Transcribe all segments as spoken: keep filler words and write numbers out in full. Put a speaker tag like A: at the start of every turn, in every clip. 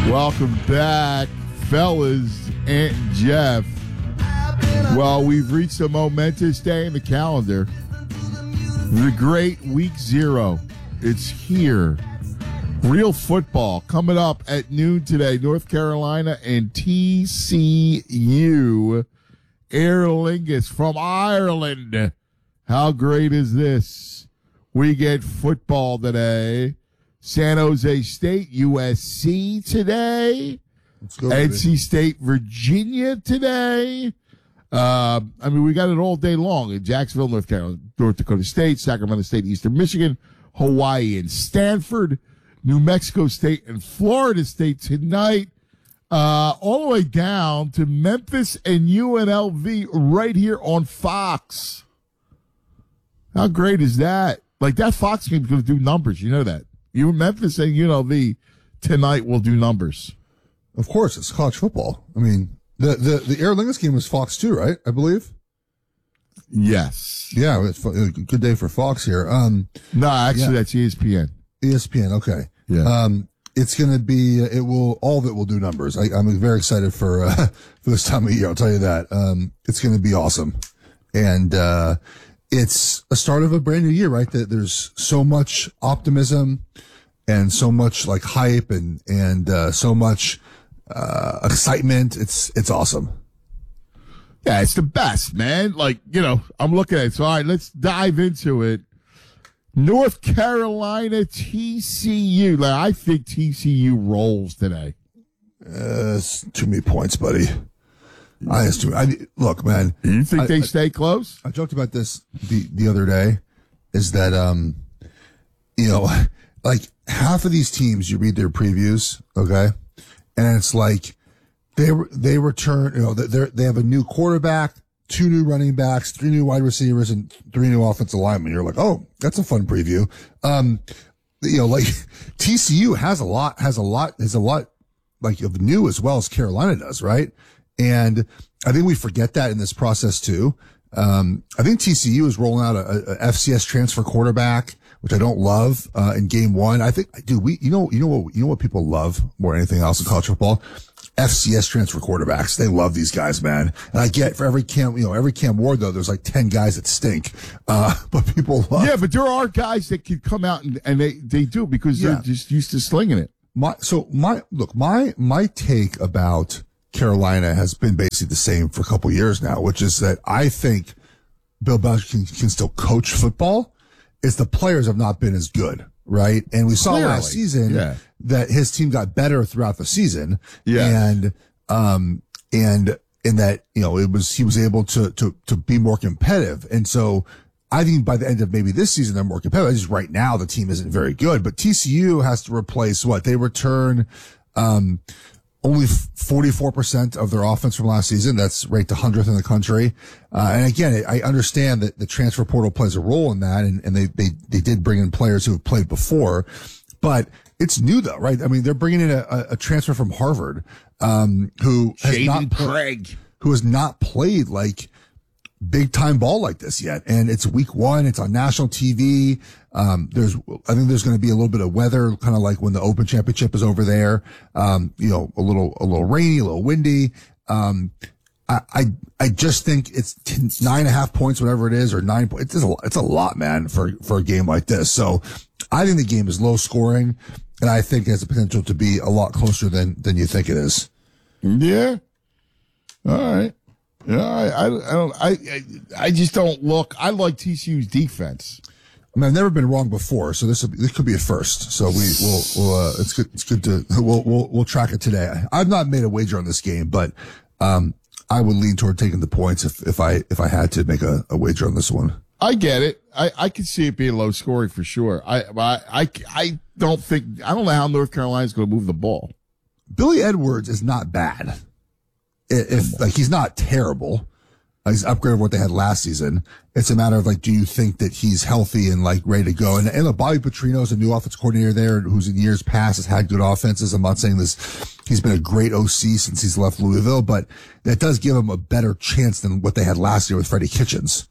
A: Welcome back, fellas, Ant and Jeff. Well, we've reached a momentous day in the calendar. The great week zero. It's here. Real football coming up at noon today. North Carolina and T C U. Aer Lingus from Ireland. How great is this? We get football today. San Jose State, U S C today.
B: Let's go,
A: N C State, Virginia today. Uh, I mean, we got it all day long in Jacksonville, North Carolina, North Dakota State, Sacramento State, Eastern Michigan, Hawaii and Stanford, New Mexico State and Florida State tonight. Uh, all the way down to Memphis and U N L V right here on Fox. How great is that? Like, that Fox game's going to do numbers. You know that. You Memphis and U N L V tonight will do numbers.
B: Of course, it's college football. I mean, the the the Aer Lingus game was Fox too, right? I believe.
A: Yes.
B: Yeah, it's a good day for Fox here. Um,
A: no, actually, yeah. That's E S P N.
B: E S P N. Okay.
A: Yeah.
B: Um, it's going to be. It will. All of it will do numbers. I, I'm very excited for uh, for this time of year. I'll tell you that. Um, it's going to be awesome, and uh, it's a start of a brand new year, right? That there's so much optimism and so much like hype and and uh, so much uh, excitement. It's it's awesome.
A: Yeah, it's the best, man. Like, you know, I'm looking at it. So, all right, let's dive into it. North Carolina, T C U. Like, I think T C U rolls today.
B: Uh, it's too many points, buddy. I, it's too, I look, man.
A: You think
B: I,
A: they
B: I,
A: stay close?
B: I joked about this the the other day. Is that um, you know, like half of these teams, you read their previews, okay, and it's like they they return, you know, they they have a new quarterback, two new running backs, three new wide receivers, and three new offensive linemen. You're like, oh, that's a fun preview. Um, you know, like T C U has a lot, has a lot, has a lot like of new as well as Carolina does, right? And I think we forget that in this process too. Um, I think T C U is rolling out a, a F C S transfer quarterback, which I don't love, uh, in game one. I think, dude, we, you know, you know what, you know what people love more than anything else in college football? F C S transfer quarterbacks. They love these guys, man. And I get for every Cam, you know, every Cam Ward though, there's like ten guys that stink. Uh, but people love.
A: Yeah, but there are guys that can come out and, and they, they do because yeah. they're just used to slinging it.
B: My, so my, look, my, my take about Carolina has been basically the same for a couple years now, which is that I think Bill Belichick can, can still coach football. It's the players have not been as good, right? And we saw
A: Clearly.
B: last season
A: yeah.
B: that his team got better throughout the season.
A: Yeah.
B: And, um, and in that, you know, it was, he was able to, to, to be more competitive. And so I think by the end of maybe this season, they're more competitive. Just right now, the team isn't very good, but T C U has to replace what they return, um, only forty-four percent of their offense from last season. That's ranked one hundredth in the country. Uh, and again, I understand that the transfer portal plays a role in that. And, and they, they, they did bring in players who have played before, but it's new though, right? I mean, they're bringing in a, a transfer from Harvard, um, who has
A: Shaden
B: not,
A: Craig.
B: who has not played like big time ball like this yet. And it's week one. It's on national T V. Um, there's, I think there's going to be a little bit of weather, kind of like when the Open Championship is over there. Um, you know, a little, a little rainy, a little windy. Um, I, I, I just think it's ten, nine and a half points, whatever it is, or nine points. It's a, it's a lot, man, for, for a game like this. So I think the game is low scoring, and I think it has the potential to be a lot closer than, than you think it is.
A: Yeah. All right. Yeah, I, I don't, I, I, I just don't look. I like T C U's defense.
B: I mean, I've never been wrong before, so this will be, this could be a first. So we will, we'll, uh, it's good, it's good to, we'll, we'll, we'll track it today. I've not made a wager on this game, but, um, I would lean toward taking the points if, if I, if I had to make a, a wager on this one.
A: I get it. I, I can see it being low scoring for sure. I, I, I, I don't think, I don't know how North Carolina's going to move the ball.
B: Billy Edwards is not bad. If, like, he's not terrible. He's upgraded what they had last season. It's a matter of like, do you think that he's healthy and like ready to go? And, and look, Bobby Petrino is a new offense coordinator there who's in years past has had good offenses. I'm not saying this, he's been a great O C since he's left Louisville, but that does give him a better chance than what they had last year with Freddie Kitchens.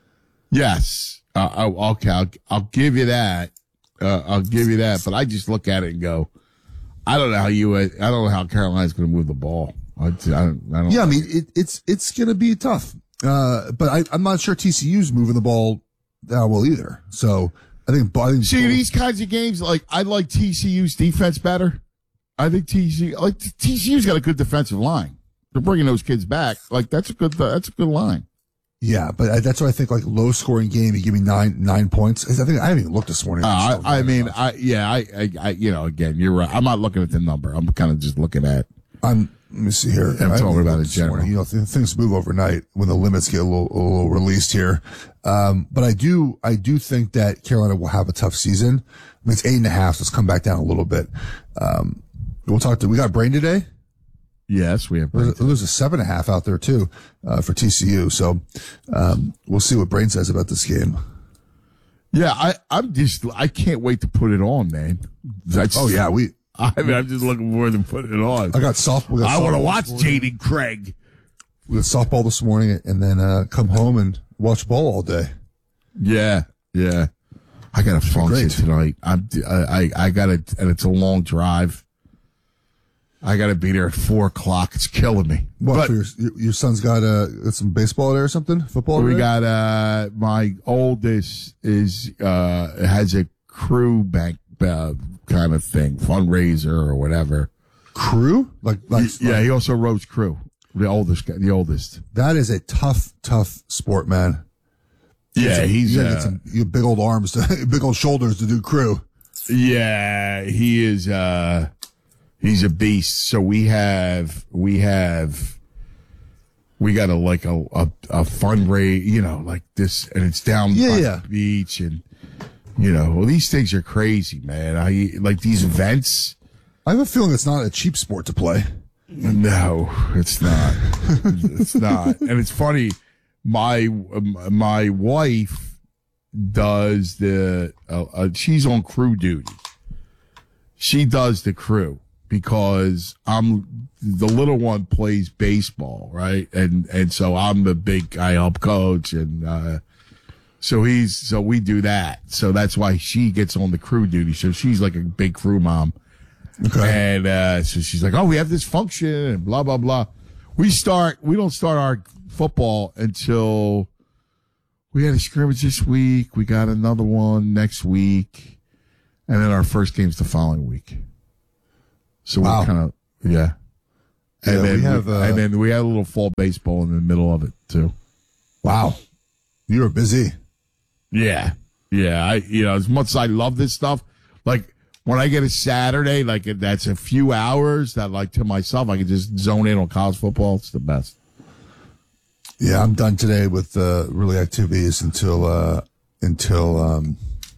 A: Yes. Uh, okay. I'll, I'll give you that. Uh, I'll give you that, but I just look at it and go, I don't know how you. I don't know how Carolina's going to move the ball. I, I don't. I don't
B: Yeah, I mean it, it's it's going to be tough. Uh, but I, I'm not sure T C U's moving the ball that well either. So I think. I think
A: See these kinds of games. Like I like T C U's defense better. I think T C U like T C U's got a good defensive line. They're bringing those kids back. Like that's a good. That's a good line.
B: Yeah, but I, that's why I think like low scoring game. You give me nine nine points. I think I haven't even looked this morning.
A: Uh, I, I mean, I yeah, I, I, I, you know, again, you're right. I'm not looking at the number. I'm kind of just looking at.
B: I'm. Let me see here.
A: I'm
B: I
A: talking about it
B: this
A: general.
B: morning. You know, th- things move overnight when the limits get a little, a little released here. Um, but I do, I do think that Carolina will have a tough season. I mean, it's eight and a half. So let's come back down a little bit. Um, we'll talk to. We got Brain today.
A: Yes, we have.
B: There's, there's a seven and a half out there too, uh, for T C U. So, um, we'll see what Brain says about this game.
A: Yeah, I, I'm just, I can't wait to put it on, man. That's,
B: Oh yeah, we.
A: I mean, I'm just looking forward to putting it on.
B: I got soft. We got
A: I want to
B: softball
A: watch
B: this morning.
A: Jaden Craig.
B: We got softball this morning, and then uh, come home and watch ball all day.
A: Yeah, yeah. I got a function
B: great.
A: tonight. I'm, I, I, I got to, and it's a long drive. I got to be there at four o'clock. It's killing me.
B: What
A: But
B: for your, your your son's got uh, got some baseball there or something? Football?
A: we
B: today?
A: got uh my oldest is uh has a crew bank uh, kind of thing, fundraiser or whatever.
B: crew. Like like
A: Yeah,
B: like,
A: he also rows crew. The oldest, guy- the oldest.
B: that is a tough tough sport, man.
A: Yeah, he's
B: you gotta
A: uh,
B: get some you have big old arms, to, big old shoulders to do crew.
A: yeah, he is. uh He's a beast. So we have, we have, we got a, like a, a, a fundraiser, you know, like this, and it's down
B: Yeah,
A: by
B: yeah.
A: the beach, and, you know, well, these things are crazy, man. I, like these events.
B: I have a feeling it's not a cheap sport to play.
A: No, it's not. It's not. And it's funny. My, my wife does the, uh, uh, she's on crew duty. She does the crew. Because I'm the little one plays baseball, right? And and so I'm the big guy help coach, and uh, so he's so we do that. So that's why she gets on the crew duty. So she's like a big crew mom,
B: Okay.
A: and uh, so she's like, "Oh, we have this function, and blah blah blah." We start. We don't start our football until we had a scrimmage this week. We got another one next week, and then our first game's the following week. So
B: Wow.
A: we're kind of, yeah. And
B: Yeah,
A: then
B: we have, uh,
A: and then we had a little fall baseball in the middle of it too.
B: Wow, you were busy.
A: Yeah. Yeah. I, you know, as much as I love this stuff, like when I get a Saturday, like that's a few hours that like to myself, I can just zone in on college football. It's the best.
B: Yeah, I'm done today with uh, really activities until uh, until um,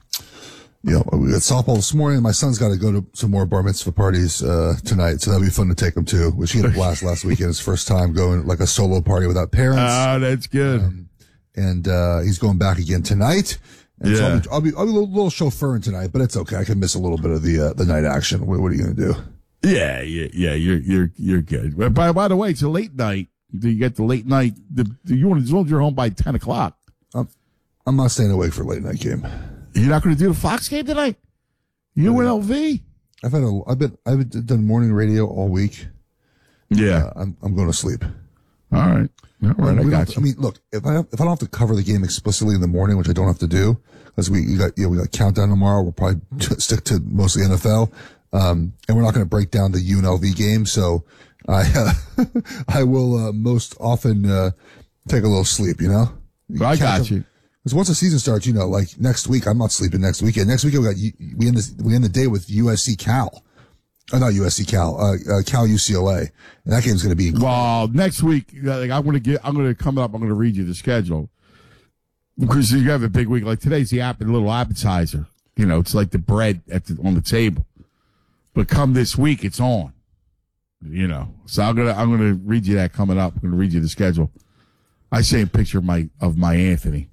B: you know we got softball this morning. My son's got to go to some more bar mitzvah parties uh, tonight, so that'll be fun to take him to. Which he had a blast last weekend. His first time going like a solo party without parents,
A: Oh, that's good.
B: um, and uh, he's going back again tonight. And so
A: Yeah.
B: I'll be, I'll be I'll be a little, little chauffeuring tonight, but it's okay. I can miss a little bit of the uh, the night action. What, what are you going to do?
A: yeah. Yeah. Yeah. You're, you're, you're good. But by, by the way, it's a late night. You get the late night. The, the you want to you're home by ten o'clock.
B: I'm not staying awake for a late night game.
A: You're not going to do the Fox game tonight? You and L V?
B: I've had a I've been I've done morning radio all week.
A: Yeah.
B: Uh, I'm I'm going to sleep.
A: All right. All right. I
B: We don't
A: got
B: have to-
A: you.
B: I mean, look, if I have, if I don't have to cover the game explicitly in the morning, which I don't have to do, because we you got you know we got countdown tomorrow, we'll probably stick to mostly N F L, um, and we're not going to break down the U N L V game. So I uh, I will uh, most often uh, take a little sleep. You know,
A: I got you.
B: Because once the season starts, you know, like next week, I'm not sleeping next weekend. Next weekend we got U- we end the, we end the day with U S C Cal. Oh, not U S C Cal, uh, uh, Cal U C L A, and that game's going to be.
A: Well, next week, like, I'm going to get, I'm going to come up. I'm going to read you the schedule because you have a big week. Like today's the app, a little appetizer. You know, it's like the bread at the, on the table. But come this week, it's on. You know, so I'm gonna, I'm gonna read you that coming up. I'm gonna read you the schedule. I see a picture of my of my Anthony.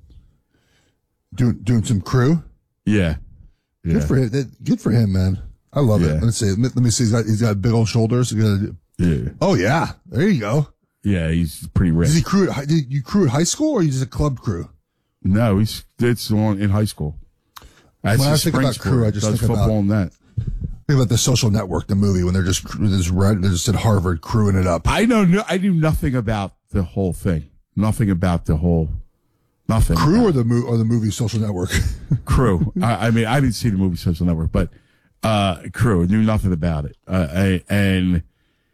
B: Doing doing some crew.
A: Yeah, yeah.
B: Good for him. That- Good for him, man. I love
A: Yeah.
B: it. Let's see. Let me see. He's got he's got big old shoulders. He's got-
A: Yeah,
B: oh yeah, there you go.
A: yeah. He's pretty rich.
B: Did he crew? At, hi- did you crew at high school or you just a club crew?
A: No, he's it's on in high school. That's
B: When I
A: his
B: think
A: spring
B: about crew,
A: sport.
B: I just
A: Does
B: think
A: football
B: about-
A: and that.
B: Think about The Social Network, the movie, when they're just they're just, they're just at Harvard crewing it up.
A: I know. I knew nothing about the whole thing. Nothing about the whole. Nothing.
B: Crew or the mo- or the movie Social Network.
A: Crew. I, I mean, I didn't see the movie Social Network, but uh, Crew. Knew nothing about it. Uh, I, and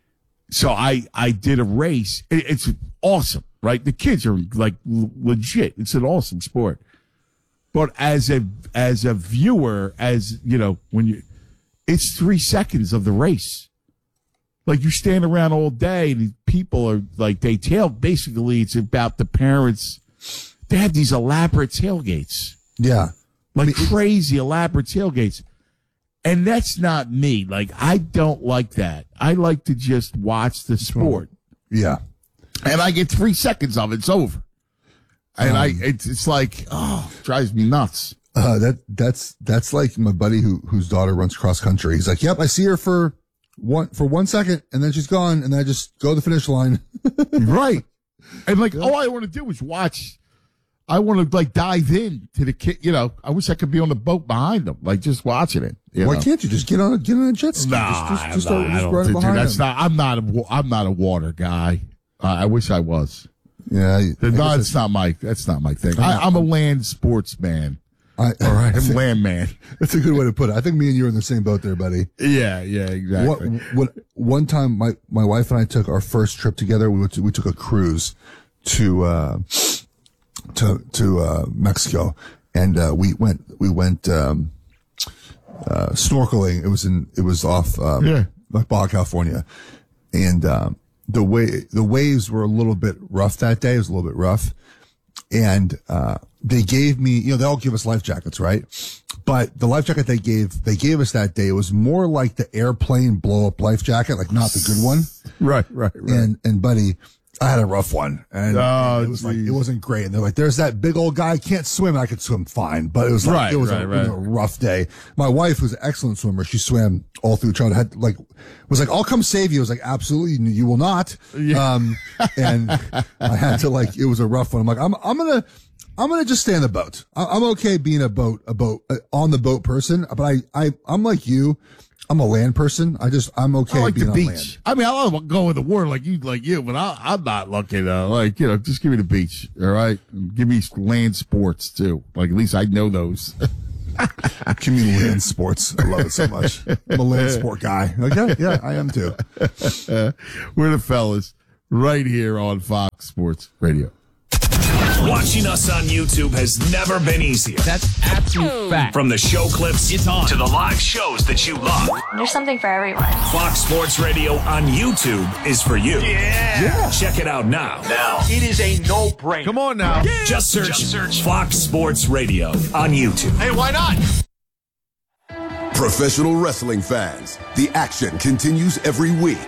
A: so I I did a race. It, it's awesome, right? The kids are like l- legit. It's an awesome sport. But as a as a viewer, as you know, when you, it's three seconds of the race. Like you stand around all day, and people are like they tail. Basically, it's about the parents. They have these elaborate tailgates.
B: Yeah,
A: like crazy elaborate tailgates, and that's not me. Like I don't like that. I like to just watch the sport.
B: Yeah,
A: and I get three seconds of it. It's over. And um, I, it's, it's like, oh, it drives me nuts.
B: Uh, that, that's, that's like my buddy who, whose daughter runs cross country. He's like, yep, I see her for one, for one second and then she's gone. And then I just go to the finish line.
A: Right. And like, all I want to do is watch. I want to like dive in to the kid. You know, I wish I could be on the boat behind them, like just watching it.
B: Why
A: know?
B: can't you just get on a, get on a jet ski?
A: Nah,
B: just, just, just,
A: nah,
B: just
A: I don't
B: run
A: think,
B: behind
A: dude, that's
B: them.
A: not, I'm not a, I'm not a water guy. Uh, I wish I was.
B: Yeah, I,
A: no, that's not my. That's not my thing. I, I'm a land sports man.
B: I,
A: all right, I'm a land man.
B: That's a good way to put it. I think me and you are in the same boat there, buddy.
A: Yeah, yeah, exactly.
B: What, what, one time, my, my wife and I took our first trip together. We went to, we took a cruise to uh, to to uh, Mexico, and uh, we went we went um, uh, snorkeling. It was in it was off um,
A: yeah.
B: like Baja California, and. Um, The way the waves were a little bit rough that day. It was a little bit rough, and uh they gave me, you know, they all give us life jackets, right? But the life jacket they gave they gave us that day, it was more like the airplane blow up life jacket, like not the good one.
A: Right, right, right.
B: And and buddy, I had a rough one, and
A: oh,
B: it was geez. like it wasn't great. And they're like, "There's that big old guy can't swim." I could swim fine, but it was like
A: right,
B: it was,
A: right,
B: a,
A: right.
B: it was a rough day. My wife was an excellent swimmer. She swam all through childhood. Had like was like, "I'll come save you." I was like, "Absolutely, you will not." Yeah. Um, and I had to like it was a rough one. I'm like, I'm I'm gonna. I'm gonna just stay on the boat. I'm okay being a boat, a boat, uh, on the boat person, but I, I, I'm like you. I'm a land person. I just, I'm okay
A: I like
B: being
A: the
B: on
A: beach.
B: land.
A: I mean, I love going to the water like you, like you, but I, I'm not looking, uh, like, you know, just give me the beach. All right. Give me land sports too. Like, at least I know those.
B: Give me land sports. I love it so much. I'm a land sport guy. Like, yeah, yeah, I am too.
A: We're the fellas right here on Fox Sports Radio.
C: Watching us on YouTube has never been easier.
D: That's absolute fact.
C: From the show clips
D: it's on.
C: to the live shows that you love.
E: There's something for everyone.
C: Fox Sports Radio on YouTube is for you.
D: Yeah.
C: yeah. Check it out now.
D: Now. It is a no-brainer.
C: Come on now. Yeah. Just search, Just search Fox Sports Radio on YouTube.
D: Hey, why not?
F: Professional wrestling fans, the action continues every week.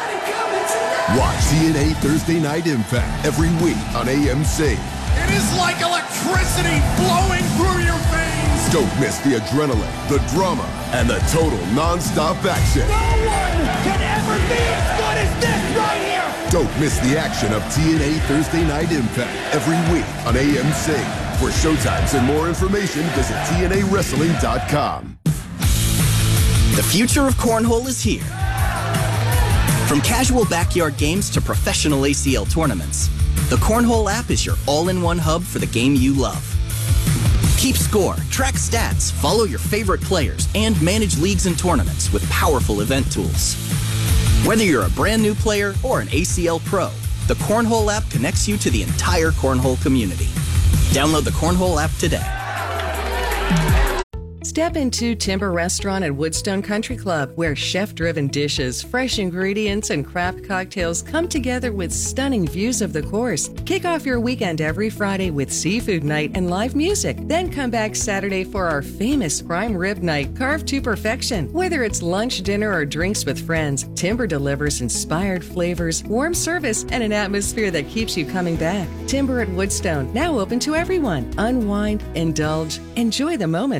F: Watch T N A Thursday Night Impact every week on A M C.
G: It is like electricity flowing through your veins.
F: Don't miss the adrenaline, the drama, and the total non-stop action.
G: No one can ever be as good as this right here.
F: Don't miss the action of T N A Thursday Night Impact every week on A M C. For showtimes and more information, visit T N A wrestling dot com.
H: The future of cornhole is here. From casual backyard games to professional A C L tournaments, the Cornhole app is your all-in-one hub for the game you love. Keep score, track stats, follow your favorite players, and manage leagues and tournaments with powerful event tools. Whether you're a brand new player or an A C L pro, the Cornhole app connects you to the entire Cornhole community. Download the Cornhole app today.
I: Step into Timber Restaurant at Woodstone Country Club, where chef-driven dishes, fresh ingredients, and craft cocktails come together with stunning views of the course. Kick off your weekend every Friday with seafood night and live music. Then come back Saturday for our famous prime rib night, carved to perfection. Whether it's lunch, dinner, or drinks with friends, Timber delivers inspired flavors, warm service, and an atmosphere that keeps you coming back. Timber at Woodstone, now open to everyone. Unwind, indulge, enjoy the moment.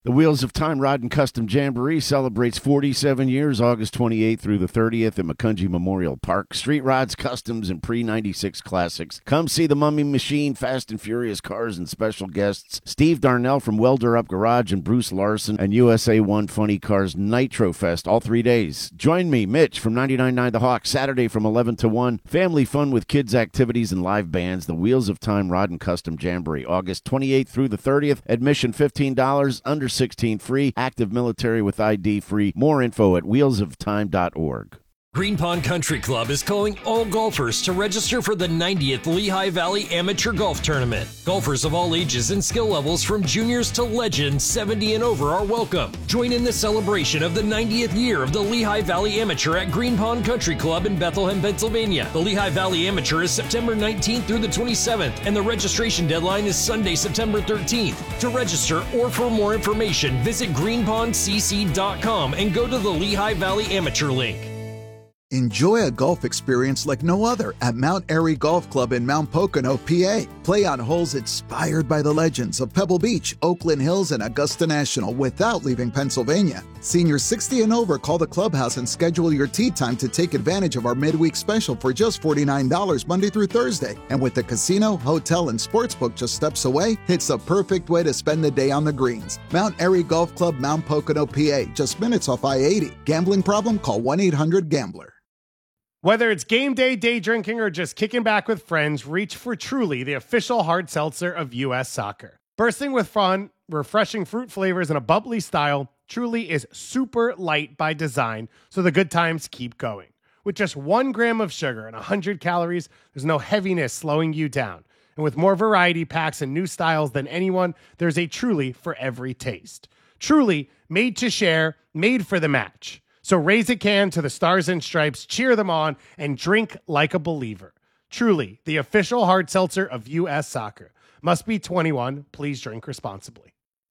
E: The Wheels of Time Rod and Custom Jamboree celebrates forty-seven years, August twenty-eighth through the thirtieth at McCungy Memorial Park. Street rods, customs, and pre ninety-six classics. Come see the Mummy Machine, Fast and Furious cars, and special guests Steve Darnell from Welder Up Garage and Bruce Larson and U S A one Funny Cars Nitro Fest all three days. Join me, Mitch, from ninety-nine point nine The Hawk, Saturday from eleven to one. Family fun with kids' activities and live bands. The Wheels of Time Rod and Custom Jamboree, August twenty-eighth through the thirtieth. Admission fifteen dollars, under sixteen free, active military with I D free. More info at wheels of time dot org.
C: Green Pond Country Club is calling all golfers to register for the ninetieth Lehigh Valley Amateur Golf Tournament. Golfers of all ages and skill levels from juniors to legends, seventy and over are welcome. Join in the celebration of the ninetieth year of the Lehigh Valley Amateur at Green Pond Country Club in Bethlehem, Pennsylvania. The Lehigh Valley Amateur is September nineteenth through the twenty-seventh, and the registration deadline is Sunday, September thirteenth. To register or for more information, visit green pond c c dot com and go to the Lehigh Valley Amateur link.
J: Enjoy a golf experience like no other at Mount Airy Golf Club in Mount Pocono, P A. Play on holes inspired by the legends of Pebble Beach, Oakland Hills, and Augusta National without leaving Pennsylvania. Seniors sixty and over, call the clubhouse and schedule your tee time to take advantage of our midweek special for just forty-nine dollars Monday through Thursday. And with the casino, hotel, and sportsbook just steps away, it's the perfect way to spend the day on the greens. Mount Airy Golf Club, Mount Pocono, P A, just minutes off I eighty. Gambling problem? Call one eight hundred gambler.
K: Whether it's game day, day drinking, or just kicking back with friends, reach for Truly, the official hard seltzer of U S Soccer. Bursting with fun, refreshing fruit flavors, and a bubbly style, Truly is super light by design, so the good times keep going. With just one gram of sugar and one hundred calories, there's no heaviness slowing you down. And with more variety packs and new styles than anyone, there's a Truly for every taste. Truly, made to share, made for the match. So raise a can to the Stars and Stripes, cheer them on, and drink like a believer. Truly, the official hard seltzer of U S Soccer. Must be twenty-one. Please drink responsibly.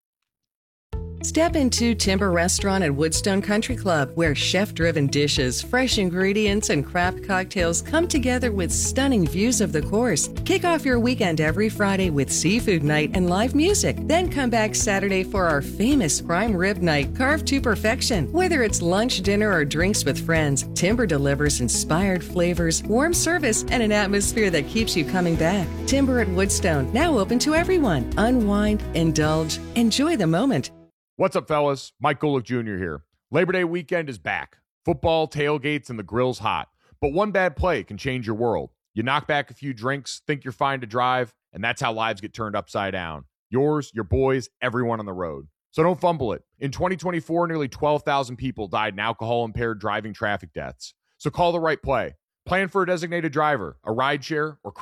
I: Step into Timber Restaurant at Woodstone Country Club, where chef-driven dishes, fresh ingredients, and craft cocktails come together with stunning views of the course. Kick off your weekend every Friday with seafood night and live music. Then come back Saturday for our famous prime rib night, carved to perfection. Whether it's lunch, dinner, or drinks with friends, Timber delivers inspired flavors, warm service, and an atmosphere that keeps you coming back. Timber at Woodstone, now open to everyone. Unwind, indulge, enjoy the moment.
L: What's up, fellas? Mike Golick Junior here. Labor Day weekend is back. Football, tailgates, and the grill's hot. But one bad play can change your world. You knock back a few drinks, think you're fine to drive, and that's how lives get turned upside down. Yours, your boys, everyone on the road. So don't fumble it. In twenty twenty-four, nearly twelve thousand people died in alcohol-impaired driving traffic deaths. So call the right play. Plan for a designated driver, a rideshare, or